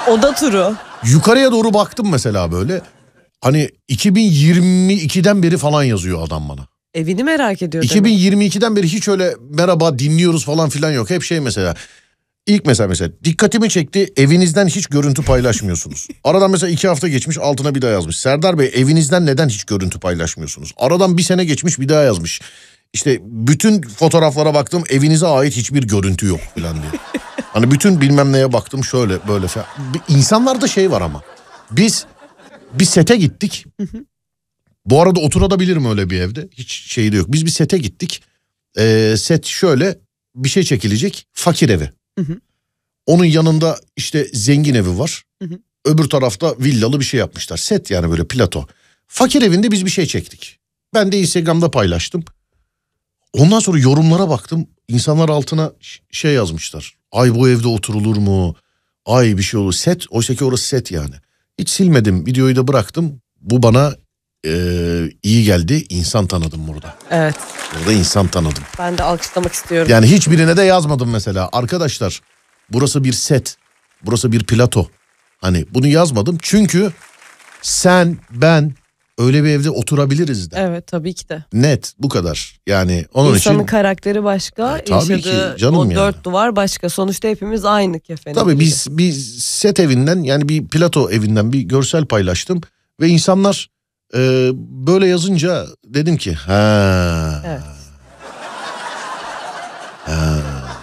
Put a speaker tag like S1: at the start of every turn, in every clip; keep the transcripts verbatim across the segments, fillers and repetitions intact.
S1: Oda turu.
S2: Yukarıya doğru baktım mesela böyle. Hani iki bin yirmi ikiden beri falan yazıyor adam bana.
S1: Evini merak ediyor.
S2: iki bin yirmi ikiden beri hiç öyle merhaba dinliyoruz falan filan yok. Hep şey mesela. İlk mesela mesela dikkatimi çekti, evinizden hiç görüntü paylaşmıyorsunuz. Aradan mesela iki hafta geçmiş, altına bir daha yazmış. Serdar Bey, evinizden neden hiç görüntü paylaşmıyorsunuz? Aradan bir sene geçmiş, bir daha yazmış. İşte bütün fotoğraflara baktım, evinize ait hiçbir görüntü yok falan diye. Hani bütün bilmem neye baktım, şöyle böyle falan. İnsanlarda şey var ama. Biz bir sete gittik. Bu arada oturabilirim öyle bir evde. Hiç şey de yok. Biz bir sete gittik. Ee, set şöyle, bir şey çekilecek, fakir evi. Hı hı. Onun yanında işte zengin evi var. Hı hı. Öbür tarafta villalı bir şey yapmışlar. Set yani, böyle plato. Fakir evinde biz bir şey çektik. Ben de Instagram'da paylaştım. Ondan sonra yorumlara baktım. İnsanlar altına şey yazmışlar. Ay bu evde oturulur mu? Ay bir şey olur. Set, oysa ki orası set yani. Hiç silmedim. Videoyu da bıraktım. Bu bana e, iyi geldi. İnsan tanıdım burada.
S1: Evet.
S2: Burada insan tanıdım.
S1: Ben de alkışlamak istiyorum.
S2: Yani hiçbirine de yazmadım mesela. Arkadaşlar, burası bir set. Burası bir plato. Hani bunu yazmadım. Çünkü sen, ben öyle bir evde oturabiliriz de.
S1: Evet, tabii ki de.
S2: Net, bu kadar. Yani onun
S1: İnsanın
S2: için...
S1: karakteri başka.
S2: E, tabii
S1: yaşadığı
S2: ki canım
S1: o
S2: yani.
S1: dört duvar başka. Sonuçta hepimiz aynı kefenin.
S2: Tabii
S1: gibi.
S2: biz bir set evinden, yani bir plato evinden bir görsel paylaştım. Ve insanlar e, böyle yazınca dedim ki ha.
S1: Evet.
S2: Ha.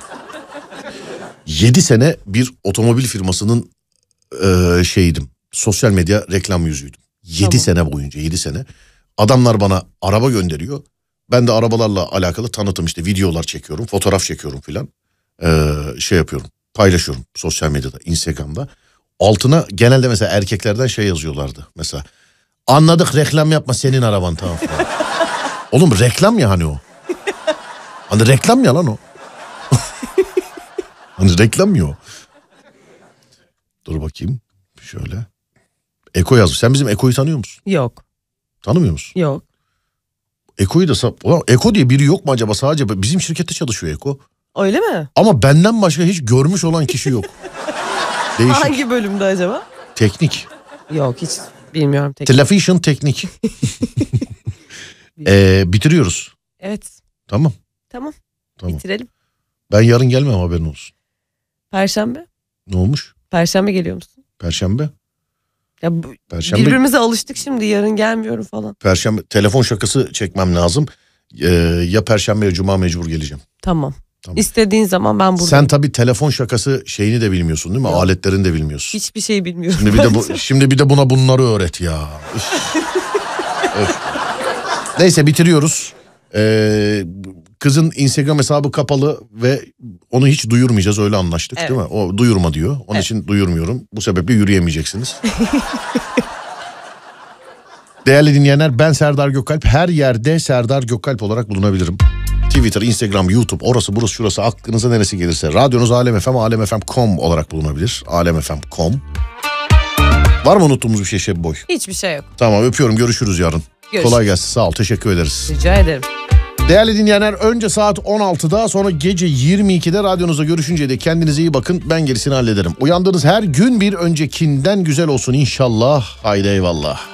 S2: Yedi sene bir otomobil firmasının e, şeyiydim. Sosyal medya reklam yüzüydüm. Yedi
S1: Tamam.
S2: sene boyunca, yedi sene. Adamlar bana araba gönderiyor. Ben de arabalarla alakalı tanıtım, işte videolar çekiyorum, fotoğraf çekiyorum filan. Ee, şey yapıyorum, paylaşıyorum sosyal medyada, Instagram'da. Altına genelde mesela erkeklerden şey yazıyorlardı mesela. Anladık, reklam yapma, senin araban tamam falan. Oğlum reklam ya hani o. Hani reklam ya lan o. Hani reklam ya o. Dur bakayım şöyle. Eko yazmış. Sen bizim Eko'yu tanıyor musun?
S1: Yok.
S2: Tanımıyor musun?
S1: Yok.
S2: Eko'yu da... Ulan Eko diye biri yok mu acaba? Sadece bizim şirkette çalışıyor Eko.
S1: Öyle mi?
S2: Ama benden başka hiç görmüş olan kişi yok. Değişik.
S1: Hangi bölümde acaba?
S2: Teknik.
S1: Yok, hiç bilmiyorum. Teknik.
S2: Telefisyon teknik. ee, bitiriyoruz.
S1: Evet.
S2: Tamam.
S1: Tamam.
S2: Tamam.
S1: Bitirelim.
S2: Ben yarın gelmem, haberin olsun.
S1: Perşembe.
S2: Ne olmuş?
S1: Perşembe geliyor musun?
S2: Perşembe.
S1: Ya bu,
S2: Perşembe.
S1: birbirimize alıştık şimdi, yarın gelmiyorum falan.
S2: Perşembe telefon şakası çekmem lazım. Ee, ya Perşembe ya Cuma mecbur geleceğim.
S1: Tamam.
S2: Tamam.
S1: İstediğin zaman ben buradayım.
S2: Sen tabii telefon şakası şeyini de bilmiyorsun değil mi?
S1: Yok.
S2: Aletlerini de bilmiyorsun.
S1: Hiçbir şey bilmiyorum.
S2: Şimdi bir de bu, şimdi bir de buna bunları öğret ya. Öf. Neyse bitiriyoruz. Ee, kızın Instagram hesabı kapalı ve onu hiç duyurmayacağız, öyle anlaştık,
S1: evet.
S2: değil mi? O duyurma diyor. Onun
S1: evet.
S2: için duyurmuyorum. Bu sebeple yürüyemeyeceksiniz. Değerli dinleyenler, ben Serdar Gökalp. Her yerde Serdar Gökalp olarak bulunabilirim. Twitter, Instagram, YouTube, orası burası şurası, aklınıza neresi gelirse. Radyonuz Alem F M, alem f m nokta com olarak bulunabilir. alem f m nokta com. Var mı unuttuğumuz bir şey Şeb Boy?
S1: Hiçbir şey yok.
S2: Tamam, öpüyorum, görüşürüz yarın.
S1: Görüşürüz.
S2: Kolay gelsin, sağ ol, teşekkür ederiz.
S1: Rica ederim.
S2: Değerli dinleyenler, önce saat on altıda, sonra gece yirmi ikide radyonuzda görüşünceye de kendinize iyi bakın. Ben gerisini hallederim. Uyandığınız her gün bir öncekinden güzel olsun inşallah. Haydi eyvallah.